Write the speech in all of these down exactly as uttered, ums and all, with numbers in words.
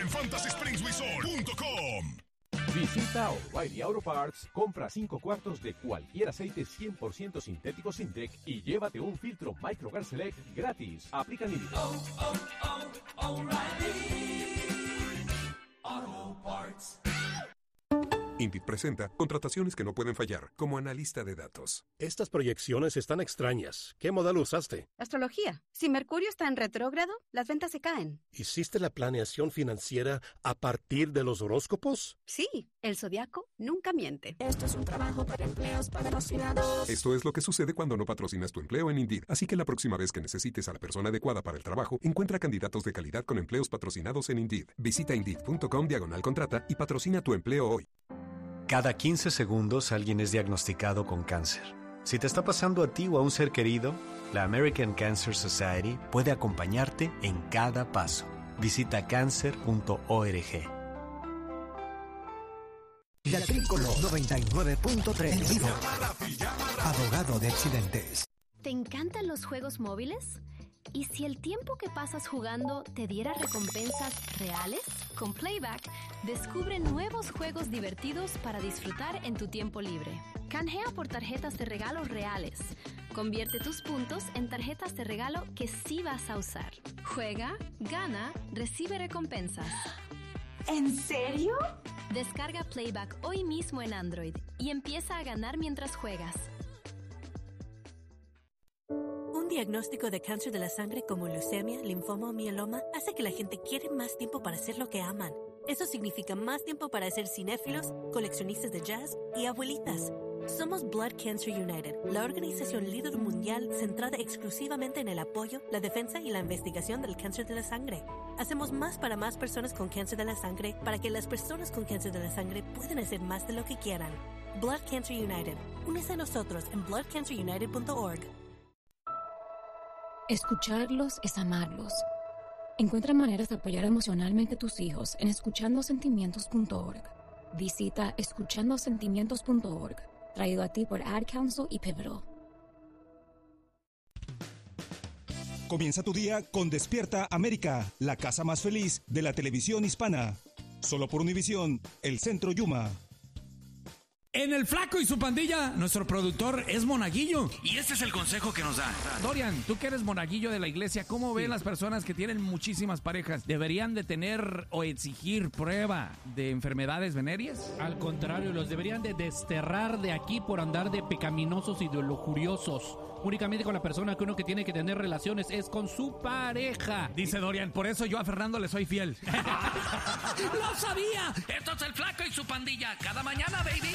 fantasy springs resort punto com. Visita O'Reilly Auto Parts, compra cinco cuartos de cualquier aceite cien por ciento sintético Sintec y llévate un filtro Microgar Select gratis. Aplica límites. Oh, oh, oh, O'Reilly Auto Parts. Indeed presenta contrataciones que no pueden fallar, como analista de datos. Estas proyecciones están extrañas. ¿Qué modal usaste? Astrología. Si Mercurio está en retrógrado, las ventas se caen. ¿Hiciste la planeación financiera a partir de los horóscopos? Sí, el zodiaco nunca miente. Esto es un trabajo para empleos patrocinados. Esto es lo que sucede cuando no patrocinas tu empleo en Indeed. Así que la próxima vez que necesites a la persona adecuada para el trabajo, encuentra candidatos de calidad con empleos patrocinados en Indeed. Visita Indeed punto com diagonal contrata y patrocina tu empleo hoy. Cada quince segundos alguien es diagnosticado con cáncer. Si te está pasando a ti o a un ser querido, la American Cancer Society puede acompañarte en cada paso. Visita cancer punto org. La Tricolor noventa y nueve punto tres. Abogado de accidentes. ¿Te encantan los juegos móviles? ¿Y si el tiempo que pasas jugando te diera recompensas reales? Con Playback, descubre nuevos juegos divertidos para disfrutar en tu tiempo libre. Canjea por tarjetas de regalo reales. Convierte tus puntos en tarjetas de regalo que sí vas a usar. Juega, gana, recibe recompensas. ¿En serio? Descarga Playback hoy mismo en Android y empieza a ganar mientras juegas. Un diagnóstico de cáncer de la sangre como leucemia, linfoma o mieloma hace que la gente quiera más tiempo para hacer lo que aman. Eso significa más tiempo para ser cinéfilos, coleccionistas de jazz y abuelitas. Somos Blood Cancer United, la organización líder mundial centrada exclusivamente en el apoyo, la defensa y la investigación del cáncer de la sangre. Hacemos más para más personas con cáncer de la sangre para que las personas con cáncer de la sangre puedan hacer más de lo que quieran. Blood Cancer United. Únese a nosotros en blood cancer united punto org. Escucharlos es amarlos. Encuentra maneras de apoyar emocionalmente a tus hijos en escuchando sentimientos punto org. Visita escuchando sentimientos punto org, traído a ti por Ad Council y Pivotal. Comienza tu día con Despierta América, la casa más feliz de la televisión hispana. Solo por Univisión, el Centro Yuma. En El Flaco y su pandilla, nuestro productor es monaguillo. Y ese es el consejo que nos da. Dorian, tú que eres monaguillo de la iglesia, ¿cómo ven sí. las personas que tienen muchísimas parejas? ¿Deberían de tener o exigir prueba de enfermedades venéreas? Al contrario, los deberían de desterrar de aquí por andar de pecaminosos y de lujuriosos. Únicamente con la persona que uno que tiene que tener relaciones es con su pareja. Dice Dorian, por eso yo a Fernando le soy fiel. ¡Lo sabía! Esto es El Flaco y su pandilla. Cada mañana, baby.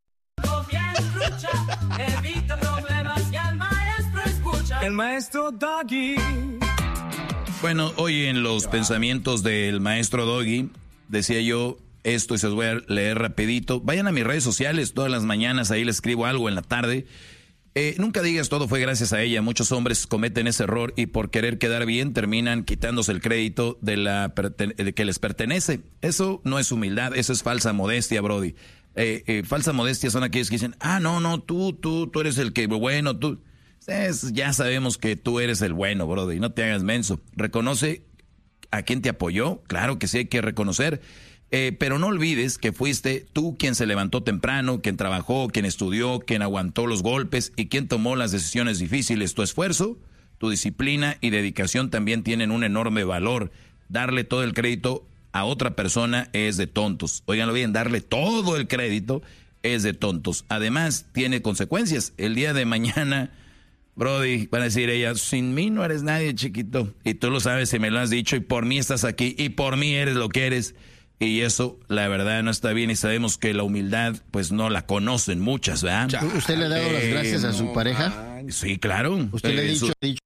Evita problemas y al maestro escucha. El maestro Doggy. Bueno, hoy en los pensamientos del maestro Doggy decía yo esto y se los voy a leer rapidito. Vayan a mis redes sociales todas las mañanas, ahí les escribo algo en la tarde. Eh, nunca digas todo fue gracias a ella. Muchos hombres cometen ese error y por querer quedar bien terminan quitándose el crédito de la de que les pertenece. Eso no es humildad, eso es falsa modestia, Brody. Eh, eh, falsa modestia son aquellos que dicen, ah, no, no, tú, tú, tú eres el que bueno, tú. Es, ya sabemos que tú eres el bueno, Brody, no te hagas menso. Reconoce a quien te apoyó, claro que sí hay que reconocer. Eh, pero no olvides que fuiste tú quien se levantó temprano, quien trabajó, quien estudió, quien aguantó los golpes y quien tomó las decisiones difíciles. Tu esfuerzo, tu disciplina y dedicación también tienen un enorme valor. Darle todo el crédito a otra persona es de tontos. Óiganlo bien, darle todo el crédito es de tontos. Además, tiene consecuencias. El día de mañana, Brody, van a decir ella, sin mí no eres nadie, chiquito. Y tú lo sabes y me lo has dicho y por mí estás aquí y por mí eres lo que eres. Y eso, la verdad, no está bien y sabemos que la humildad, pues no la conocen muchas, ¿verdad? ¿Usted le ha dado las gracias a su pareja? Sí, claro. ¿Usted eh, le ha dicho, su... dicho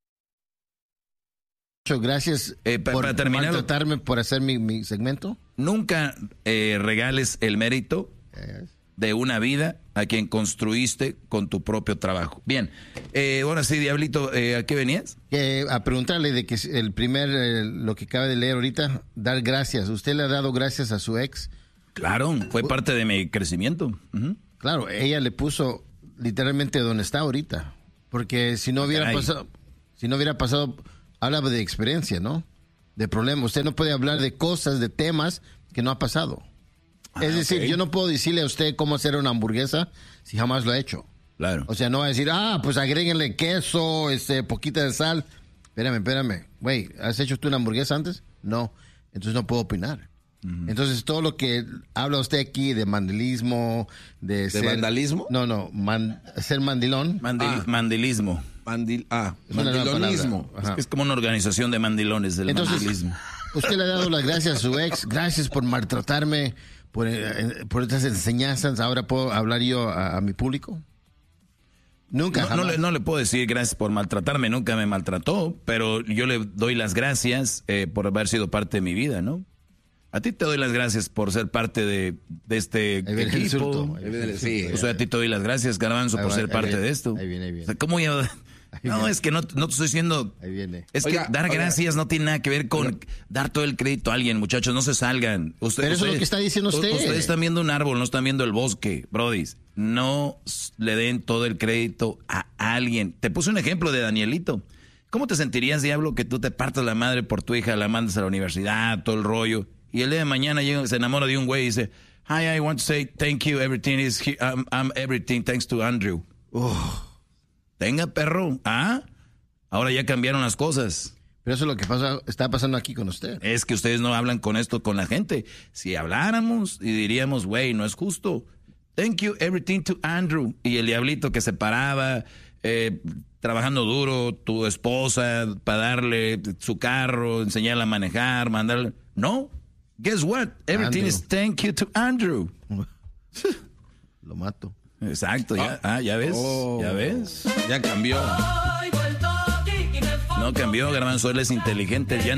gracias eh, pa, por para terminar, maltratarme por hacer mi, mi segmento? Nunca eh, regales el mérito yes. de una vida a quien construiste con tu propio trabajo. Bien, eh, ahora sí, Diablito, eh, ¿a qué venías? Eh, a preguntarle de que el primer, eh, lo que acaba de leer ahorita, dar gracias. ¿Usted le ha dado gracias a su ex? Claro, fue uh, parte de mi crecimiento. Uh-huh. Claro, ella le puso literalmente donde está ahorita. Porque si no hubiera Caray. pasado, si no hubiera pasado, hablaba de experiencia, ¿no? de problemas. Usted no puede hablar de cosas, de temas que no ha pasado. Ah, es decir, okay. yo no puedo decirle a usted cómo hacer una hamburguesa si jamás lo ha hecho. Claro. O sea, no va a decir, ah, pues agréguenle queso, este, poquita de sal. Espérame, espérame. Güey, ¿has hecho tú una hamburguesa antes? No. Entonces no puedo opinar. Uh-huh. Entonces todo lo que habla usted aquí de mandilismo, de, ¿De ser... vandalismo? No, no, man, ser mandilón. Mandil, ah. Mandilismo. Mandil, ah, es mandilonismo. Es, es como una organización de mandilones del Entonces, mandilismo. Usted le ha dado las gracias a su ex. Gracias por maltratarme, por, por estas enseñanzas. Ahora puedo hablar yo a, a mi público. Nunca, no, no, le, no le puedo decir gracias por maltratarme, nunca me maltrató, pero yo le doy las gracias eh, por haber sido parte de mi vida, ¿no? A ti te doy las gracias por ser parte de, de este equipo. Sí, o sea, a ti te doy las gracias, Garbanzo, por ser parte de esto. Ahí viene, ahí viene. O sea, ¿cómo ya? No, es que no, no te estoy diciendo. Ahí viene. Es oiga, que dar oiga. gracias no tiene nada que ver con oiga. dar todo el crédito a alguien, muchachos. No se salgan. Usted, Pero eso ustedes, es lo que está diciendo usted. Ustedes están viendo un árbol, no están viendo el bosque, brodis. No le den todo el crédito a alguien. Te puse un ejemplo de Danielito. ¿Cómo te sentirías, diablo, que tú te partas la madre por tu hija, la mandas a la universidad, todo el rollo, y el día de mañana llega, se enamora de un güey y dice, hi, I want to say thank you, everything is here, I'm, I'm everything thanks to Andrew. Uh, tenga, perro. ¿Ah? Ahora ya cambiaron las cosas. Pero eso es lo que pasa, está pasando aquí con usted. Es que ustedes no hablan con esto con la gente. Si habláramos y diríamos, güey, no es justo. Thank you, everything to Andrew. Y el diablito que se paraba, eh, trabajando duro, tu esposa, para darle su carro, enseñarle a manejar, mandarle. No. Guess what? Everything Andrew. is thank you to Andrew. Lo mato. Exacto, ya, ah, ya ves, oh. ya ves. Ya cambió. No cambió, Garbanzo, él es inteligente. Ya